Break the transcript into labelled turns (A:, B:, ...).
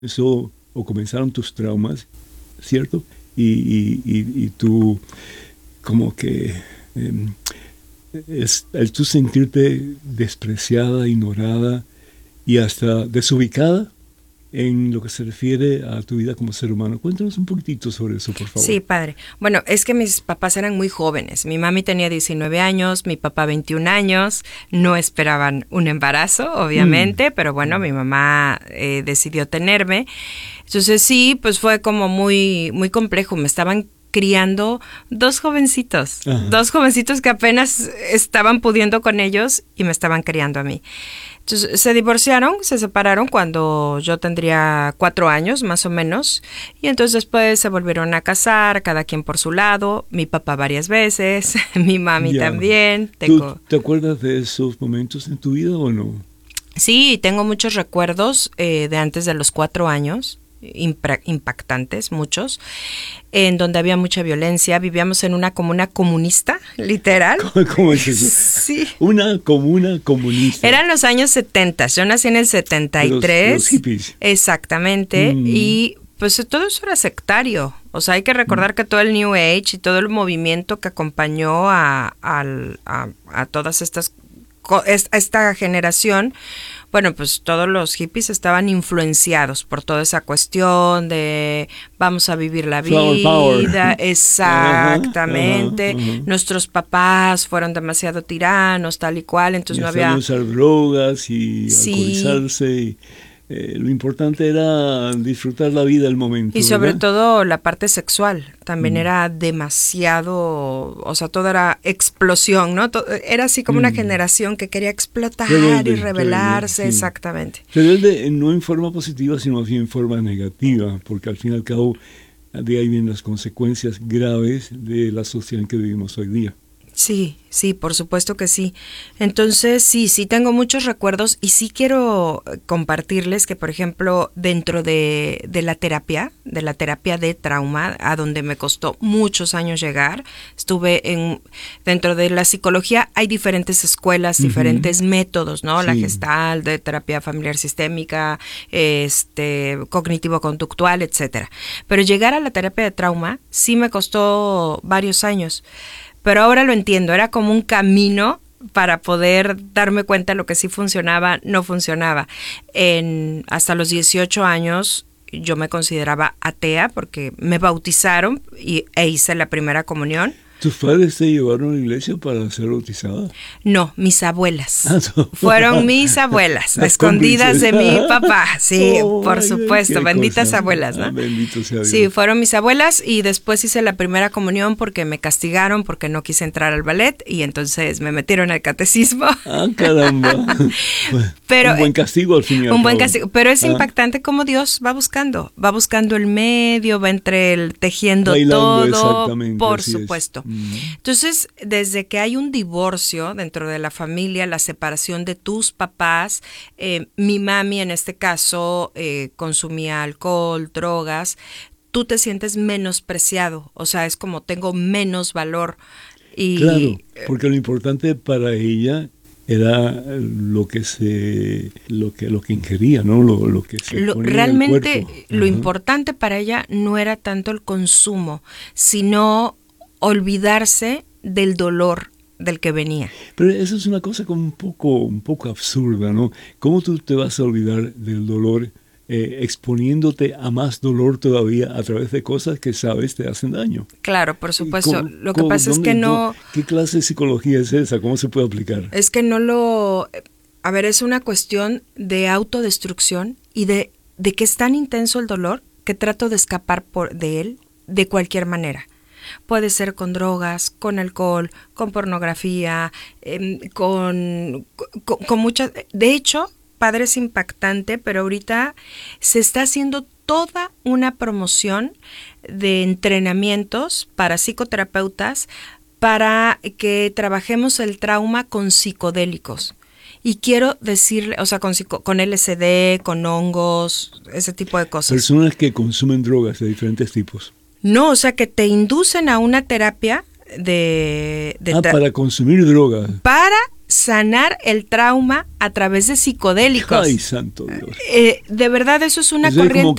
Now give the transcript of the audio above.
A: Eso, o comenzaron tus traumas, ¿cierto? Y tú como que el tú sentirte despreciada, ignorada y hasta desubicada en lo que se refiere a tu vida como ser humano. Cuéntanos un poquitito sobre eso, por favor.
B: Sí, padre. Bueno, es que mis papás eran muy jóvenes. Mi mami tenía 19 años, mi papá 21 años. No esperaban un embarazo, obviamente, pero bueno, mi mamá decidió tenerme. Entonces sí, pues fue como muy, muy complejo. Me estaban criando dos jovencitos que apenas estaban pudiendo con ellos y me estaban criando a mí. Entonces se separaron cuando yo tendría 4 años más o menos, y entonces después se volvieron a casar, cada quien por su lado, mi papá varias veces, mi mami también.
A: ¿Tú te acuerdas de esos momentos en tu vida o no?
B: Sí, tengo muchos recuerdos de antes de los 4 años. Impactantes, muchos, en donde había mucha violencia. Vivíamos en una comuna comunista, literal.
A: ¿Cómo es eso?
B: Sí.
A: Una comuna comunista.
B: Eran los años 70, yo nací en el 73.
A: Los hippies.
B: Exactamente, y pues todo eso era sectario. O sea, hay que recordar que todo el New Age y todo el movimiento que acompañó a todas esta generación, bueno, pues todos los hippies estaban influenciados por toda esa cuestión de vamos a vivir la vida. Exactamente. Nuestros papás fueron demasiado tiranos, tal y cual, entonces no había...
A: usar drogas y alcoholizarse. Lo importante era disfrutar la vida al momento.
B: Y sobre
A: ¿verdad?
B: todo la parte sexual también era demasiado, o sea, todo era explosión, ¿no? Era así como una generación que quería explotar y rebelarse, exactamente.
A: Rebelde no en forma positiva, sino más bien en forma negativa, porque al fin y al cabo de ahí vienen las consecuencias graves de la sociedad en que vivimos hoy día.
B: Sí, sí, por supuesto que sí. Entonces, sí tengo muchos recuerdos y sí quiero compartirles que, por ejemplo, dentro de la terapia de trauma, a donde me costó muchos años llegar, dentro de la psicología hay diferentes escuelas, diferentes métodos, ¿no? Sí. La Gestalt, de terapia familiar sistémica, cognitivo-conductual, etcétera. Pero llegar a la terapia de trauma sí me costó varios años. Pero ahora lo entiendo, era como un camino para poder darme cuenta de lo que sí funcionaba, no funcionaba. Hasta los 18 años yo me consideraba atea porque me bautizaron e hice la primera comunión.
A: ¿Tus padres te llevaron a la iglesia para ser bautizada?
B: No, mis abuelas. Fueron mis abuelas, escondidas de mi papá. Sí, por supuesto, benditas abuelas, ¿no?
A: Bendito sea Dios.
B: Sí, fueron mis abuelas y después hice la primera comunión porque me castigaron porque no quise entrar al ballet y entonces me metieron al catecismo.
A: ¡Ah, caramba! Pero, un buen castigo al final.
B: Un buen castigo, pero es impactante cómo Dios va buscando el medio, va tejiendo bailando, todo, por supuesto. Entonces, desde que hay un divorcio dentro de la familia, la separación de tus papás, mi mami en este caso consumía alcohol, drogas, tú te sientes menospreciado, o sea, es como tengo menos valor.
A: Claro, porque lo importante para ella era lo que ingería, ¿no? Lo que se ponía
B: realmente
A: en el cuerpo.
B: Lo importante para ella no era tanto el consumo, sino olvidarse del dolor del que venía.
A: Pero eso es una cosa como un poco absurda, ¿no? ¿Cómo tú te vas a olvidar del dolor exponiéndote a más dolor todavía a través de cosas que sabes te hacen daño?
B: Claro, por supuesto. Lo que pasa es que no...
A: ¿Qué clase de psicología es esa? ¿Cómo se puede aplicar?
B: Es que no lo... A ver, es una cuestión de autodestrucción y de que es tan intenso el dolor que trato de escapar de él de cualquier manera. Puede ser con drogas, con alcohol, con pornografía, con muchas... De hecho, padre, es impactante, pero ahorita se está haciendo toda una promoción de entrenamientos para psicoterapeutas para que trabajemos el trauma con psicodélicos. Y quiero decirle, o sea, con LSD, con hongos, ese tipo de cosas.
A: Personas que consumen drogas de diferentes tipos.
B: No, o sea, que te inducen a una terapia para
A: consumir drogas.
B: Para sanar el trauma a través de psicodélicos.
A: Ay, santo Dios.
B: De verdad, eso es una
A: Eso es
B: corriente.
A: como